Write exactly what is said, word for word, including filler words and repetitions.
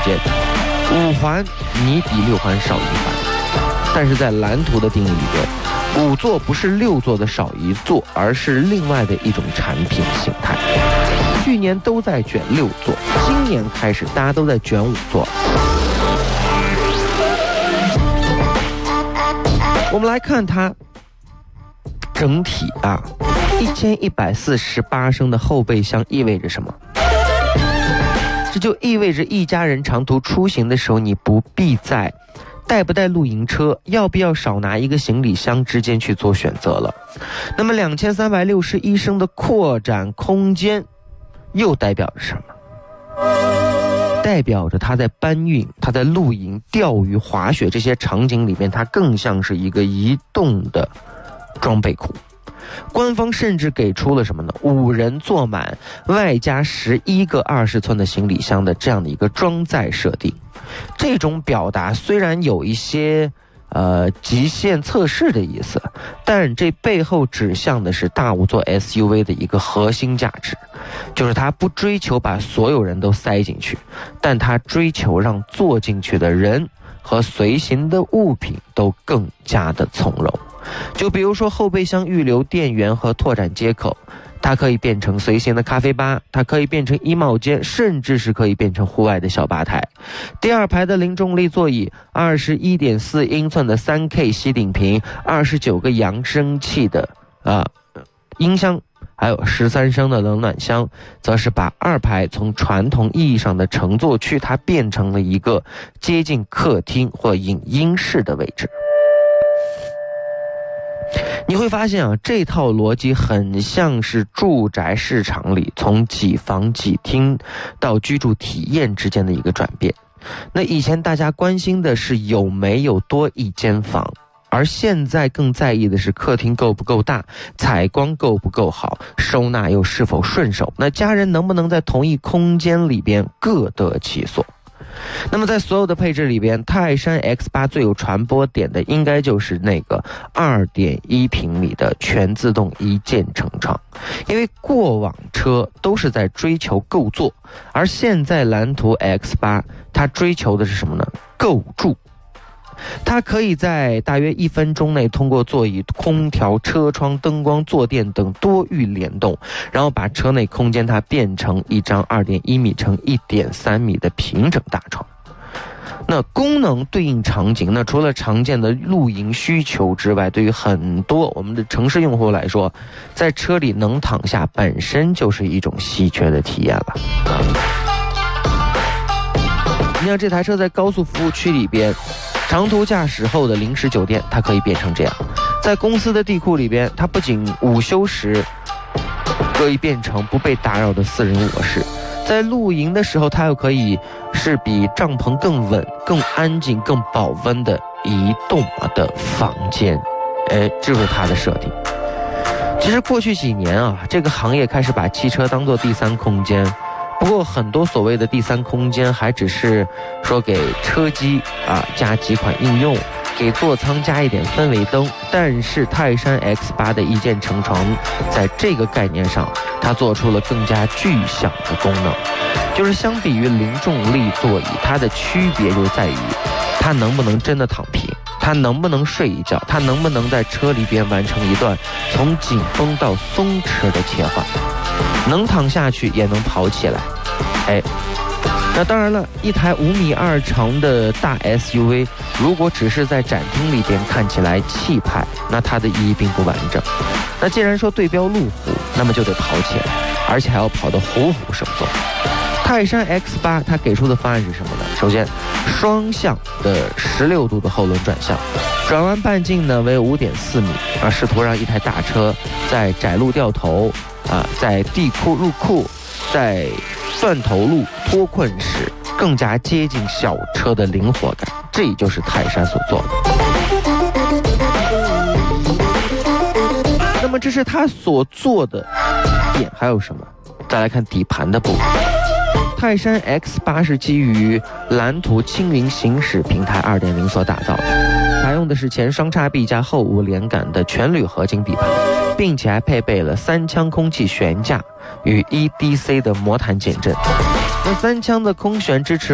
间，五环你比六环少一环。但是在蓝图的定义里边，五座不是六座的少一座，而是另外的一种产品形态。去年都在卷六座，今年开始大家都在卷五座。我们来看它整体啊，一千一百四十八升的后备箱意味着什么？这就意味着一家人长途出行的时候，你不必在带不带露营车，要不要少拿一个行李箱之间去做选择了。那么两千三百六十一升的扩展空间又代表着什么？代表着它在搬运、它在露营、钓鱼、滑雪这些场景里面，它更像是一个移动的装备库。官方甚至给出了什么呢？五人坐满，外加十一个二十寸的行李箱的这样的一个装载设定。这种表达虽然有一些呃极限测试的意思，但这背后指向的是大五座 S U V 的一个核心价值，就是它不追求把所有人都塞进去，但它追求让坐进去的人和随行的物品都更加的从容。就比如说后备箱预留电源和拓展接口，它可以变成随行的咖啡吧，它可以变成衣帽间，甚至是可以变成户外的小吧台。第二排的零重力座椅， 二十一点四英寸的 三K 吸顶屏，二十九个扬声器的啊、呃、音箱，还有十三升的冷暖箱，则是把二排从传统意义上的乘坐区，它变成了一个接近客厅或影音室的位置。你会发现啊，这套逻辑很像是住宅市场里从几房几厅到居住体验之间的一个转变。那以前大家关心的是有没有多一间房，而现在更在意的是客厅够不够大，采光够不够好，收纳又是否顺手，那家人能不能在同一空间里边各得其所。那么在所有的配置里边，泰山 X 八 最有传播点的应该就是那个 二点一 平米的全自动一键成窗。因为过往车都是在追求够座，而现在蓝图 X 八 它追求的是什么呢？够住。它可以在大约一分钟内通过座椅、空调、车窗、灯光、坐垫等多域联动，然后把车内空间它变成一张 二点一 米乘 一点三 米的平整大床。那功能对应场景，那除了常见的露营需求之外，对于很多我们的城市用户来说，在车里能躺下本身就是一种稀缺的体验了。你像这台车在高速服务区里边，长途驾驶后的临时酒店，它可以变成这样。在公司的地库里边，它不仅午休时可以变成不被打扰的私人卧室，在露营的时候，它又可以是比帐篷更稳、更安静、更保温的移动的房间。哎，这就是它的设定。其实过去几年啊，这个行业开始把汽车当作第三空间。不过很多所谓的第三空间还只是说给车机啊加几款应用，给座舱加一点氛围灯，但是泰山 X 八 的一键成床在这个概念上，它做出了更加具象的功能，就是相比于零重力座椅，它的区别就在于它能不能真的躺平，它能不能睡一觉，它能不能在车里边完成一段从紧绷到松弛的切换，能躺下去也能跑起来。哎，那当然了，一台五米二长的大 S U V 如果只是在展厅里边看起来气派，那它的意义并不完整。那既然说对标路虎，那么就得跑起来，而且还要跑得虎虎生风。泰山 X 八 它给出的方案是什么呢？首先，双向的十六度的后轮转向，转弯半径呢为 五点四米啊，试图让一台大车在窄路掉头啊，在地库入库，在断头路脱困时更加接近小车的灵活感，这也就是泰山所做的。那么这是他所做的点，还有什么？再来看底盘的部分。泰山 X 八 是基于蓝图轻云行驶平台 二点零 所打造的，采用的是前双叉臂加后无连杆的全铝合金底盘，并且还配备了三腔空气悬架与 E D C 的魔毯减震。那三腔的空悬支持